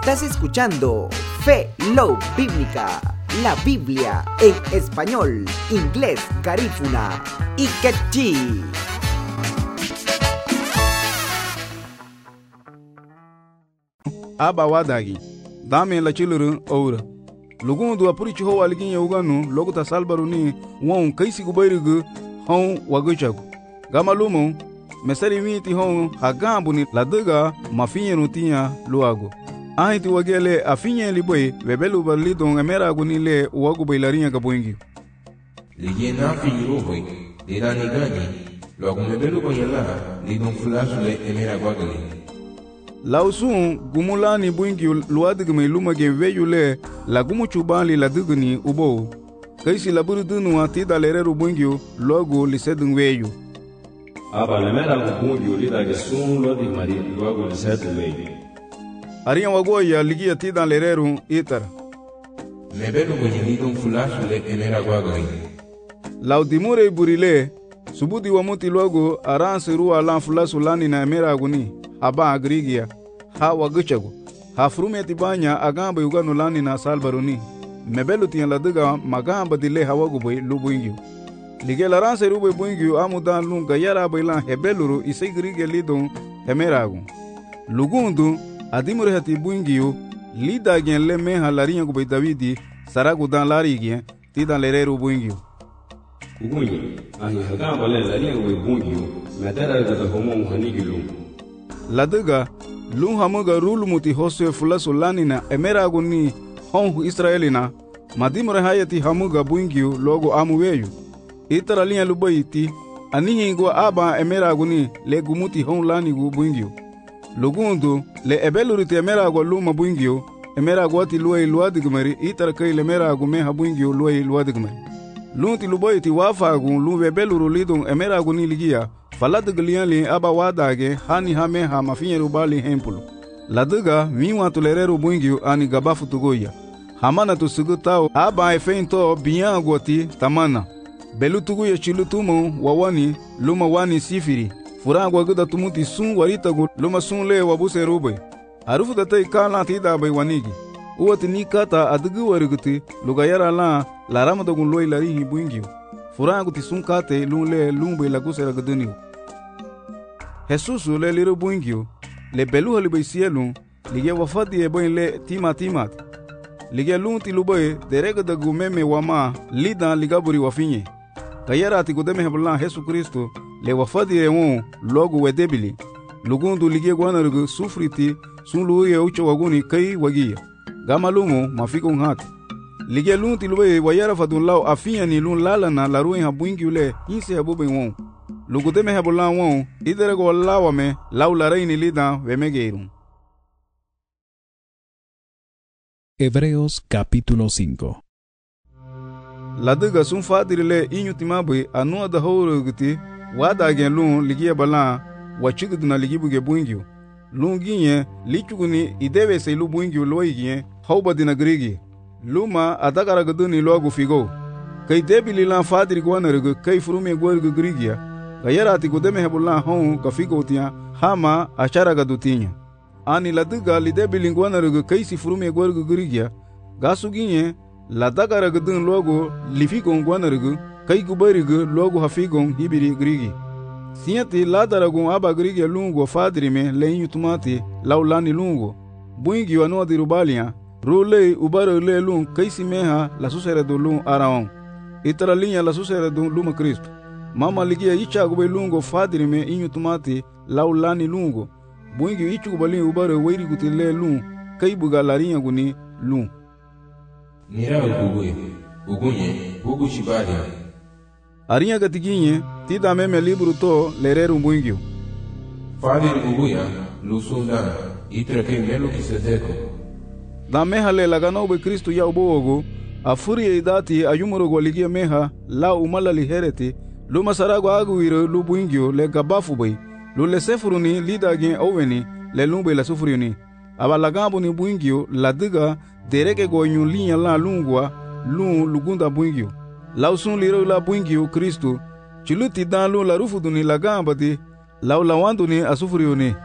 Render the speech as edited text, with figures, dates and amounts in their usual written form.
Estás escuchando Fe, Love Bíblica, la Biblia en español, inglés, garífuna y quechí. Aba wadagi dame la chiluru oura lugundu apurichi ho aligin yoganu loguta salbaru ni won kaisi gubairugu hon waguchagu gamalumo mesari miti hon hagambu ni ladaga mafinyeru tinya luago ahiti wagele afinye liboy webelu balidon emeragu ni le wagu bailarinya gaboingi ligena finyiru boy dirani gani luago mebelu boyela lidon fulasu le emeragu agali lausun gumulani buingi luadigme lumage veyule la gumuchubali la digni ubo kaisi laburu dunu atida lereru buingi logo lisedun weyu aba lemera buingi lida gesun lodi mari logo lisedun weyu ariya wagoya ligi atida lereru itar mebelu kwenye lidon fulashu le emera gwagari laudimure burile subudi wa muti logo aranse ruwa lan fulasu lani na emera aguni aba agrigia ha waguchagu ha frumeti banya agamba yuganu lani na salbaruni mebelu tiyan ladiga magamba dile hawagu boy lubuingi lige laranse rube buingi amudan lunga yara bailan hebeluru isigrigia lidon hemeragu lugundu adimure hati buingi lida gen le meha larinya gubay davidi saragu dan larigien tidan lereru buingi kugunyi ahi hagamba le larinya gubay buingi medara gada homo hanigilu ladiga lun hamuga rulumuti hoswe fulasu lanina emeragu ni honhu israelina madimure hayati hamuga buingiu logo amuweyu itara linya lubayiti anihingo aba emeragu ni le gumuti hon lanigu buingiu lugundu le ebeluriti emeragu luma buingiu emeragu ati luwai luadigmari itara kai le emeragu meha buingiu luwai luadigmari lunti lubayiti wafagu luwe beluru lidun emeragu ni ligia faladiglianli aba wadage hani hame ha mafinyeru bali hempulu ladiga miwa tulereru buingiu ani gabafu tugoya hamana tusugutao aba efeinto biangoti tamana belu tuguya chilutumo wawani luma wani sifiri furagwa guda tumuti sun waritagu luma sun le wabuse rube arufu datai kala tida bai wanigi uwati nikata adigi wariguti lugayara la laramadagun loi larihi buingiu furaguti sun kate lunle lumbe lagusera guduniu Jesusu le liru buingiu le belu halibai sielu lige wafadi e boin le timat lige lunti lubai derega da gumeme wama lida ligaburi wafinye kayara ati gudeme heblan Jesu Kristo le wafadi e won logo wedebili lugundu lige gwanarugu sufriti sun luye ucho waguni kai wagia gamalumo mafikun hati lige lunti lubai wayara fadun lau afinya ni lun lalana la ruin ha buingiu le inse habube won lugudeme hebulan won iderego lawame laula reini lida vemegeirun. Hebreos capítulo 5. Ladiga sun fadirile inyutimabe anua da howruguti wada gen lun ligia balan wachiguduna ligibuge buingiu lun ginye lichuguni idebe se lu buingiu loigien hawbadina grigi luma adagara guduni logu figo kai debili lan fadiri gwanargu kai furume gwargu grigia gayarati gudeme hebulan hon gafigotia hama achara gadutinya ani ladiga lidebi lingwanarugu kaisi furume gwargu grigia gasuginye ladagara gudun logo lifigon gwanarugu kai gubarigu logo hafigon hibiri grigi siati ladaragun aba grigia lungo fadrime leinyutumati laulani lungo buingi wanua dirubalia rule ubaro le lung kaisi meha la susere do lung araon itara linya la susere do luma Kristo mama ligia ichagu bay lungo fadirime inyutumati laulani lungo buingi ichugu balin ubare weiri gutile lung kai buga larinya guni lung nira ugunye bugu shibadia arinya gatiginye tida meme libru to lereru buingi fadir uguya lusunda itrake melo kisedeko da meha le lagano be Kristo ya ubogo afuri idati ayumuro goligia meha la umalali hereti luma sarago aguiro lu buingio le gabafu bay lu le sefuruni lida gen oweni le lumbe la sufuriuni aba lagambu ni buingio la diga dereke go nyun linya la lungwa lu lugunda buingio lausun liro la buingio Kristo chiluti dan lu la rufuduni lagamba di laulawanduni asufuriuni